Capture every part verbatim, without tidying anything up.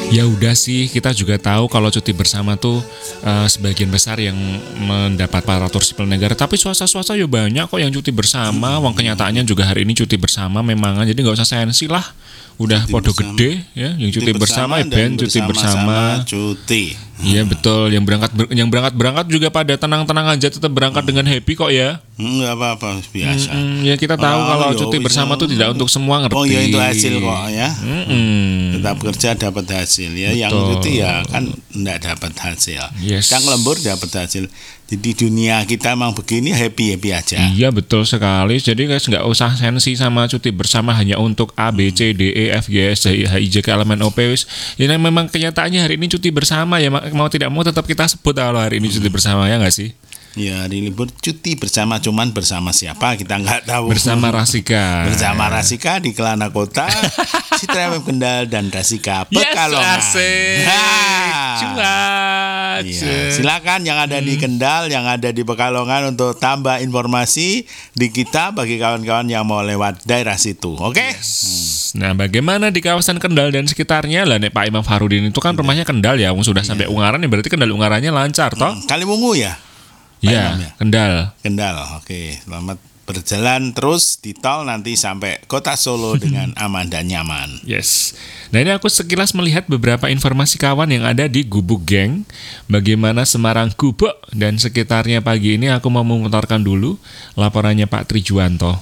Ya udah sih, kita juga tahu kalau cuti bersama tuh uh, sebagian besar yang mendapat aparatur sipil negara. Tapi swasta-swasta ya banyak kok yang cuti bersama. Wong kenyataannya juga hari ini cuti bersama memang. Jadi nggak usah sensi lah. Udah Cuti podo bersama. gede ya, yang cuti, Cuti bersama, bersama event dan cuti bersama. bersama-sama cuti. Iya betul, yang berangkat ber- yang berangkat berangkat juga pada tenang-tenang aja, tetap berangkat dengan happy kok ya. Enggak apa-apa, biasa. Mm-mm, ya kita tahu Orang kalau yo cuti bisa- bersama tuh tidak untuk semua, ngerti. Oh ya itu hasil kok ya. Mm-mm. Tetap kerja dapat hasil ya. Yang Betul. cuti ya kan enggak dapat hasil. Yes. Yang lembur dapat hasil. Jadi dunia kita emang begini happy-happy aja. Iya betul sekali. Jadi guys nggak usah sensi sama cuti bersama hanya untuk A, B, C, D, E, F, G, H, I, H, I, J, K, L, M, N, O, P. Wis. Ini memang kenyataannya hari ini cuti bersama ya. Mau tidak mau tetap kita sebut kalau hari ini cuti bersama ya nggak sih? Ya hari libur cuti bersama, cuman bersama siapa kita nggak tahu. Bersama Rasika. Bersama Rasika di Kelana Kota, Citra Web Kendal dan Rasika Pekalongan. Yes, asik. Nah. Cuat. Iya, silakan yang ada di Kendal, yang ada di Pekalongan untuk tambah informasi di kita bagi kawan-kawan yang mau lewat daerah situ. Oke? Nah, bagaimana di kawasan Kendal dan sekitarnya? Lah, nek Pak Imam Farudin itu kan rumahnya Kendal ya, wong sudah sampai Ungaran ya, berarti Kendal Ungarannya lancar toh? Kaliwungu ya? Iya, Imam ya? Kendal. Kendal. Oke, selamat berjalan terus di tol nanti sampai Kota Solo dengan aman dan nyaman. Yes. Nah, ini aku sekilas melihat beberapa informasi kawan yang ada di Gubuk Geng. Bagaimana Semarang Gubuk dan sekitarnya pagi ini, aku mau memutarkan dulu laporannya Pak Trijuanto.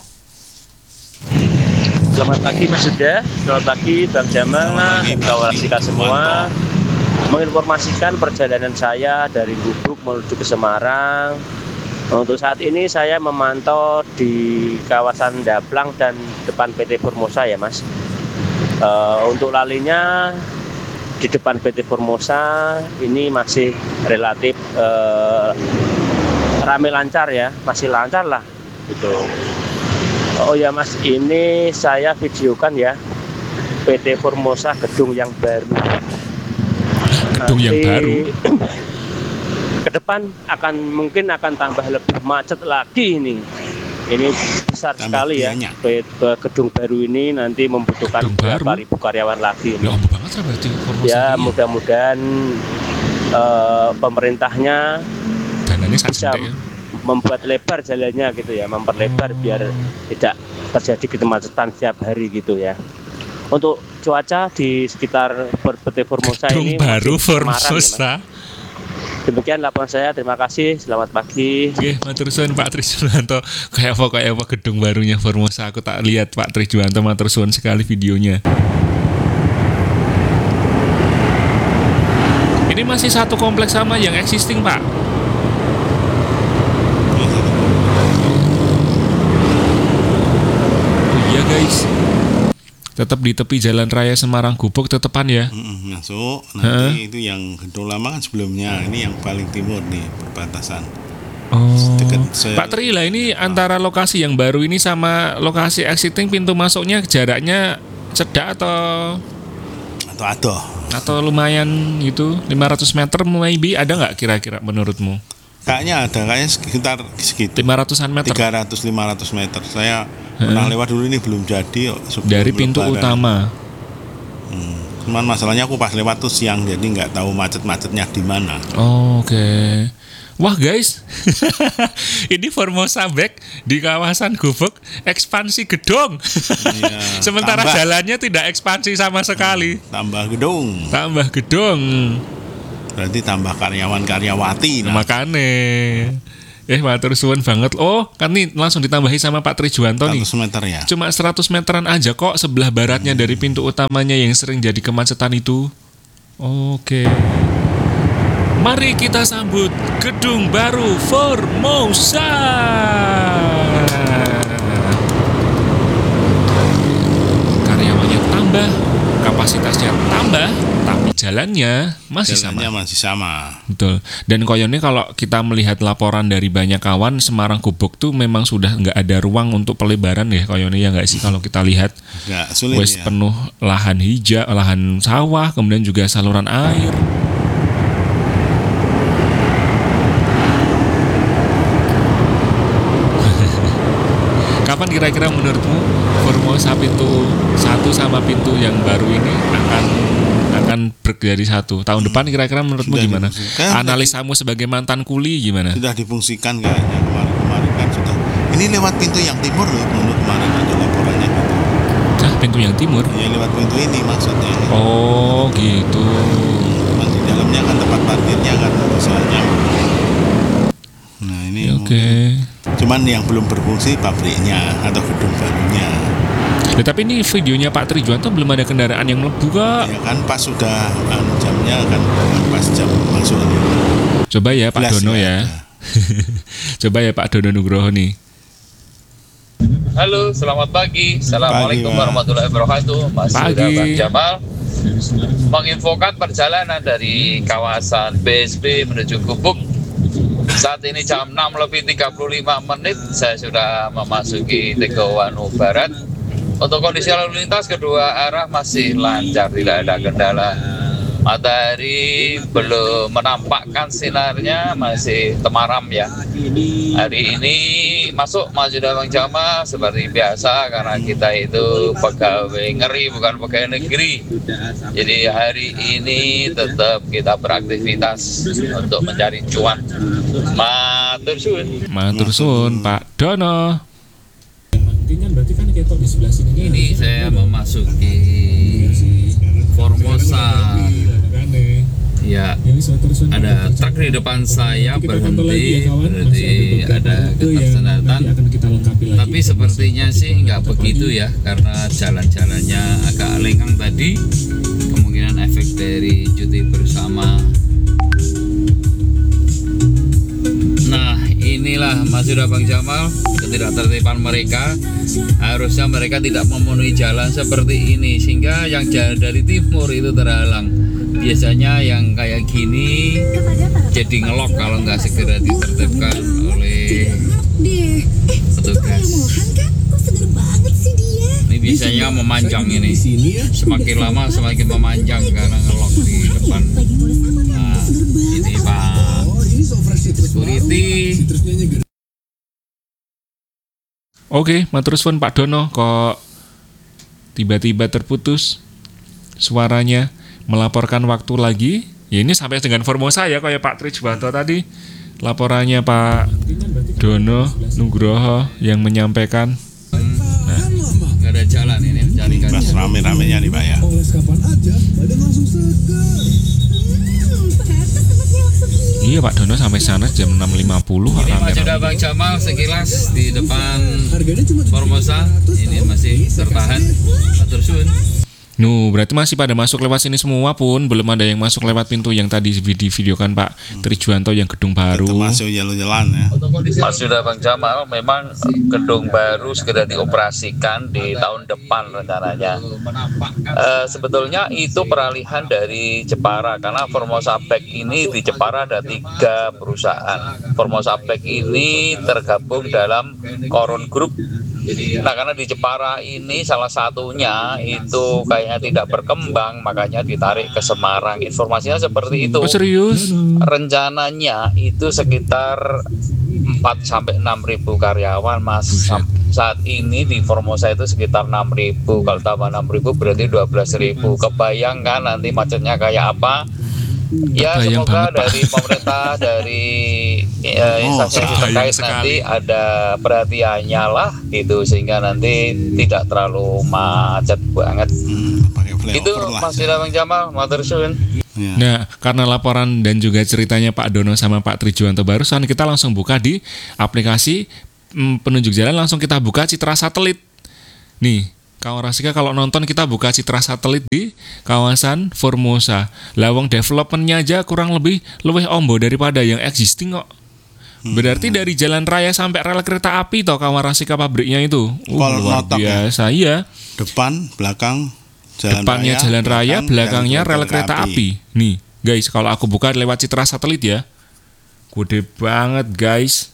Selamat pagi Mas Yuda, selamat pagi Bang Jamal, kawan Rasika semua. Menginformasikan perjalanan saya dari Gubuk menuju ke Semarang. Untuk saat ini saya memantau di kawasan Daplang dan depan P T Formosa ya Mas. Uh, untuk lalinya di depan P T Formosa ini masih relatif uh, rame lancar ya, masih lancar lah gitu. Oh ya Mas, ini saya videokan ya P T Formosa gedung yang baru. Gedung yang baru. Ke depan akan mungkin akan tambah lebih macet lagi ini. Ini besar Tambah sekali ya. banyak. P- p- gedung baru ini nanti membutuhkan Gedung berapa baru? ribu karyawan lagi. Ya ampun banget lah berarti Formosa Ya ini. mudah-mudahan eh, pemerintahnya Dananya bisa sangat ya. membuat lebar jalannya gitu ya, memperlebar biar tidak terjadi kemacetan setiap hari gitu ya. Untuk cuaca di sekitar P T Formosa Gedung ini baru masih Semarang, ya, Mas. Formosa. Demikian laporan saya, terima kasih, selamat pagi. Oke, matur suwun Pak Trijuanto. Kayak apa kayak apa gedung barunya Formosa, aku tak lihat Pak Trijuanto, matur suwun sekali videonya. Ini masih satu kompleks sama yang existing, Pak. Oh iya guys, tetap di tepi Jalan Raya Semarang Gubuk tetepan ya. Mm-mm, masuk nanti itu yang gedung lama kan sebelumnya, ini yang paling timur nih perbatasan. Oh, Dekat se- Pak Tri lah, ini antara lokasi yang baru ini sama lokasi exiting pintu masuknya jaraknya cedak atau atau adoh. atau lumayan gitu, lima ratus meter maybe ada nggak kira-kira menurutmu? Kayaknya ada, kayaknya sekitar segitu. lima ratusan meter tiga ratus lima ratus meter. Saya pernah lewat dulu, ini belum jadi kok, sebelum dari pintu Lebaran. utama. Hmm. Cuman masalahnya aku pas lewat tuh siang, jadi nggak tahu macet-macetnya di mana. Oh, oke. Wah guys, ini Formosa Back di kawasan Gubuk ekspansi gedung. Iya, Sementara tambah. jalannya tidak ekspansi sama sekali. Tambah gedung, Tambah gedung. berarti tambah karyawan-karyawati. Nah, Makane. Eh, matur suwun banget. Oh, kan nih langsung ditambahi sama Pak Trijuanto nih. seratus meter ya. Cuma seratus meteran aja kok sebelah baratnya dari pintu utamanya yang sering jadi kemacetan itu. Oke. Mari kita sambut gedung baru Formosa. Karyawannya tambah, kapasitasnya tambah, tapi jalannya masih sama. Jalannya masih sama. Betul. Dan koyonnya kalau kita melihat laporan dari banyak kawan, Semarang Gubuk tuh memang sudah nggak ada ruang untuk pelebaran ya koyonnya, ya nggak sih kalau kita lihat. Nggak sulit Wes ya. penuh lahan hijau, lahan sawah, kemudian juga saluran air. Kapan kira-kira menurutmu Formosa pintu satu sama pintu yang baru ini akan akan ber, jadi satu. Tahun hmm. depan kira-kira menurutmu sudah gimana? Kan Analisamu sebagai mantan kuli gimana? Sudah difungsikan kayaknya kemarin-kemarin kan sudah. Ini lewat pintu yang timur loh, menurut kemarin ada laporannya gitu. Ah, pintu yang timur? Ya lewat pintu ini maksudnya. Oh gitu. Nah, di dalamnya kan tempat parkirnya kan misalnya. Nah ini Oke. Okay. Cuman yang belum berfungsi pabriknya atau gedung barunya. Ya, tapi ini videonya Pak Trijuanto belum ada kendaraan yang melebu kok. Ya kan pas sudah um, jamnya kan pas jam masuk ini. Coba ya Pak Belas Dono ya. Coba ya Pak Dono Nugroho nih. Halo, selamat pagi. Assalamualaikum pagi, warahmatullahi wabarakatuh. Mas Pagi. Yuda Bang Jamal menginfokan perjalanan dari kawasan B S D menuju Gubuk. Saat ini jam enam lebih tiga puluh lima menit. Saya sudah memasuki Tegawanu Barat. Untuk kondisi lalu lintas kedua arah masih lancar, tidak ada kendala. Matahari belum menampakkan sinarnya, masih temaram ya. Hari ini masuk Mas Yuda Bang Jamal seperti biasa karena kita itu pegawai ngeri bukan pegawai negeri. Jadi hari ini tetap kita beraktivitas untuk mencari cuan. Matur suwun. Matur suwun Pak Dono. Ini saya memasuki Formosa. Ya, ada truk di depan saya berhenti, berarti ada ketersendatan. Tapi sepertinya sih nggak begitu ya, karena jalan-jalannya agak lenggang tadi. Kemungkinan efek dari cuti bersama. Nah, inilah Mas Yuda Bang Jamal, ketidaktertiban mereka. Harusnya mereka tidak memenuhi jalan seperti ini, sehingga yang jalan dari timur itu terhalang. Biasanya yang kayak gini jadi ngelok kalau nggak segera ditertibkan oleh petugas. Ini biasanya memanjang ini, semakin lama semakin memanjang karena ngelok di depan. Nah, ini Pak security. Oke, matur suwun Pak Dono, kok tiba-tiba terputus suaranya. Melaporkan waktu lagi. Ya ini sampai dengan Formosa ya, kayak Pak Trijuanto tadi. Laporannya Pak Dono Nugroho yang menyampaikan. Nah, nggak ada jalan ini mencarikan. Pas rame-ramenya nih Pak ya. Iya Pak Dono sampai sana jam enam lima puluh. Ini Mas Yuda Bang Jamal sekilas di depan Formosa. Ini masih tertahan. Matur suwun. Nuh, berarti masih pada masuk lewat sini semua pun belum ada yang masuk lewat pintu yang tadi di videokan Pak hmm. Trijuanto yang gedung baru. Termasuk jalan-jalan ya. Mas Yuda Bang Jamal, memang gedung baru segera dioperasikan di tahun depan rencananya. Uh, sebetulnya itu peralihan dari Jepara karena Formosa Pack ini di Jepara ada tiga perusahaan. Formosa Pack ini tergabung dalam Koron Group. Nah karena di Jepara ini salah satunya itu kayaknya tidak berkembang, makanya ditarik ke Semarang. Informasinya seperti itu. Oh, serius? Rencananya itu sekitar empat sampai enam ribu karyawan Mas. Buset. Saat ini di Formosa itu sekitar enam ribu. Kalau tambah enam ribu berarti dua belas ribu. Kebayangkan nanti macetnya kayak apa? Ya Kebayang semoga banget, dari pemerintah, dari ya, instansi oh, terkait nanti ada perhatiannya lah gitu sehingga nanti tidak terlalu macet banget. Hmm, itu Mas Yuda Bang Jamal, matur suwun. Ya. Nah, karena laporan dan juga ceritanya Pak Dono sama Pak Trijuanto barusan, kita langsung buka di aplikasi mm, penunjuk jalan, langsung kita buka Citra Satelit. Nih, kawan Rasika kalau nonton kita buka Citra Satelit di kawasan Formosa. Lawang developmentnya aja kurang lebih lebih ombo daripada yang existing kok. Berarti dari jalan raya sampai rel kereta api toh kawan Rasika pabriknya itu. Uh, luar biasa ya. Depan, belakang, jalan depannya raya, jalan raya, belakang, belakangnya rel kereta api. api. Nih, guys, kalau aku buka lewat Citra Satelit ya. Gede banget, guys.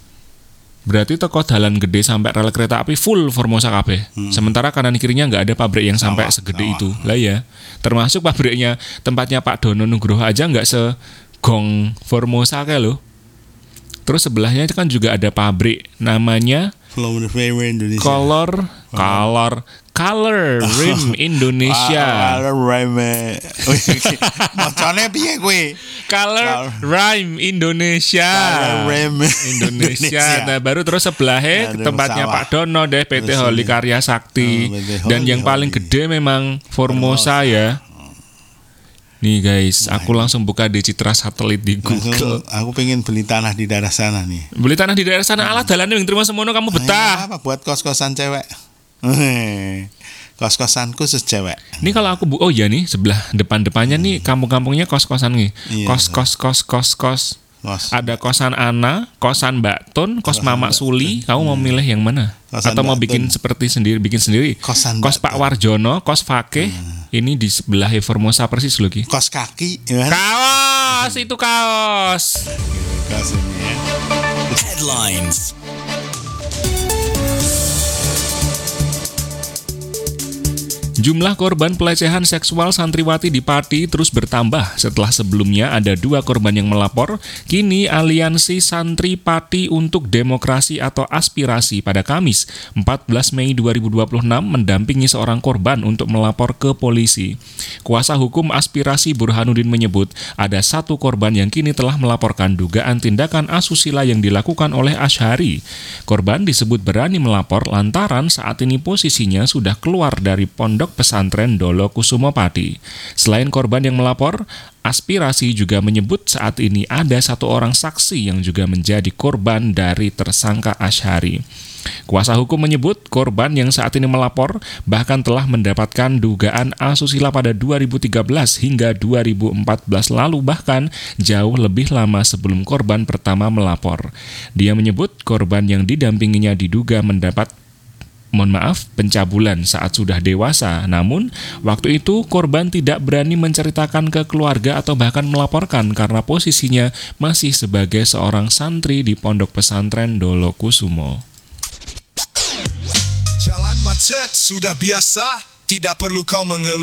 Berarti toko dalan gede sampai rel kereta api full Formosa kabeh. Hmm. Sementara kanan kirinya nggak ada pabrik yang sampai sawah, segede sawah. itu. Lah ya. Termasuk pabriknya tempatnya Pak Dono Nugroho aja nggak segong Formosa kayak loh. Terus sebelahnya kan juga ada pabrik namanya Color Color Color Rim Indonesia. Color Rim. Macane piye kowe? Color Rime Indonesia. Color Rim Indonesia. Nah, baru terus sebelahnya Aduh, tempatnya sawah. Pak Dono deh, P T Holi Karya Sakti. Oh, P T Dan Holi, yang paling Holi. gede memang Formosa ya. Nih guys, aku langsung buka di citra satelit di Langsung, Google. aku pengen beli tanah di daerah sana nih. Beli tanah di daerah sana, alah dalannya yang terima semono kamu Nah, betah. apa buat kos-kosan cewek? Kos-kosan khusus cewek. Ini kalau aku bu, oh ya nih sebelah depan-depannya nih kampung-kampungnya kos-kosan nih. Iya, Kos kos kos kos kos. Kos. Ada kosan Ana, kosan Mbak Tun, kos Kosan Mama Mbak Suli. Kamu mau milih yang mana? Kosan Atau mau Mbak bikin Tun. seperti sendiri, bikin sendiri? Kosan Kos Mbak Pak Tun. Warjono, kos Fakih. Ini di sebelah Formosa persis loh Ki. Kos kaki ya kan? Kaos itu kaos. Kos ini ya. Headlines. Jumlah korban pelecehan seksual santriwati di Pati terus bertambah setelah sebelumnya ada dua korban yang melapor. Kini Aliansi Santri Pati untuk Demokrasi atau Aspirasi pada Kamis empat belas Mei dua ribu dua puluh enam mendampingi seorang korban untuk melapor ke polisi. Kuasa hukum Aspirasi Burhanuddin menyebut ada satu korban yang kini telah melaporkan dugaan tindakan asusila yang dilakukan oleh Asyhari. Korban disebut berani melapor lantaran saat ini posisinya sudah keluar dari pondok pesantren Dolo Kusumo Pati. Selain korban yang melapor, Aspirasi juga menyebut saat ini ada satu orang saksi yang juga menjadi korban dari tersangka Asyhari. Kuasa hukum menyebut korban yang saat ini melapor bahkan telah mendapatkan dugaan asusila pada dua ribu tiga belas hingga dua ribu empat belas lalu, bahkan jauh lebih lama sebelum korban pertama melapor. Dia menyebut korban yang didampinginya diduga mendapat mohon maaf, pencabulan saat sudah dewasa. Namun, waktu itu korban tidak berani menceritakan ke keluarga atau bahkan melaporkan karena posisinya masih sebagai seorang santri di pondok pesantren Dolo Kusumo. Jalan macet sudah biasa, tidak perlu kau mengeluh.